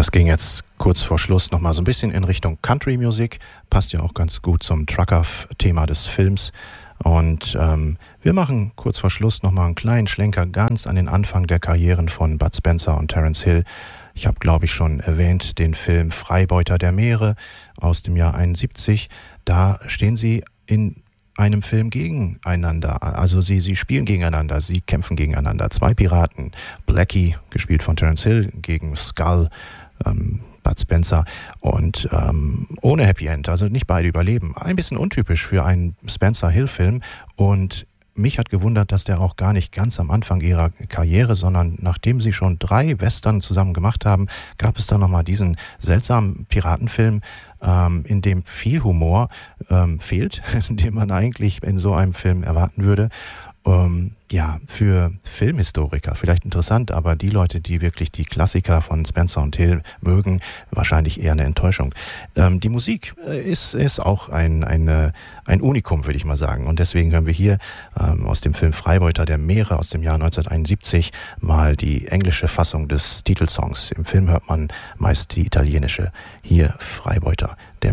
Das ging jetzt kurz vor Schluss nochmal so ein bisschen in Richtung Country-Musik. Passt ja auch ganz gut zum Trucker-Thema des Films. Und wir machen kurz vor Schluss nochmal einen kleinen Schlenker ganz an den Anfang der Karrieren von Bud Spencer und Terence Hill. Ich habe, glaube ich, schon erwähnt, den Film Freibeuter der Meere aus dem Jahr 71. Da stehen sie in einem Film gegeneinander. Also sie spielen gegeneinander, sie kämpfen gegeneinander. Zwei Piraten, Blackie, gespielt von Terence Hill, gegen Skull, Bud Spencer, und ohne Happy End, also nicht beide überleben. Ein bisschen untypisch für einen Spencer-Hill-Film, und mich hat gewundert, dass der auch gar nicht ganz am Anfang ihrer Karriere, sondern nachdem sie schon 3 Western zusammen gemacht haben, gab es dann nochmal diesen seltsamen Piratenfilm, in dem viel Humor fehlt, den man eigentlich in so einem Film erwarten würde. Ja, für Filmhistoriker vielleicht interessant, aber die Leute, die wirklich die Klassiker von Spencer und Hill mögen, wahrscheinlich eher eine Enttäuschung. Die Musik ist auch ein Unikum, würde ich mal sagen. Und deswegen hören wir hier aus dem Film Freibeuter der Meere aus dem Jahr 1971 mal die englische Fassung des Titelsongs. Im Film hört man meist die italienische. Hier Freibeuter der Meere.